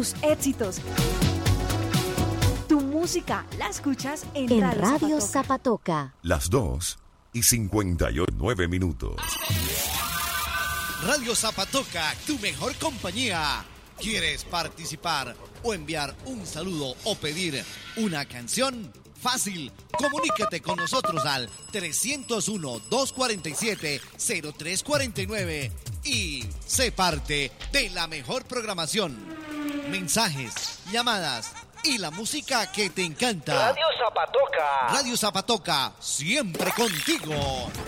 tus éxitos. Tu música la escuchas en Radio Zapatoca. Las 2:59. Radio Zapatoca, tu mejor compañía. ¿Quieres participar o enviar un saludo o pedir una canción? Fácil, comunícate con nosotros al 301-247-0349 y sé parte de la mejor programación. Mensajes, llamadas y la música que te encanta. Radio Zapatoca. Radio Zapatoca, siempre contigo.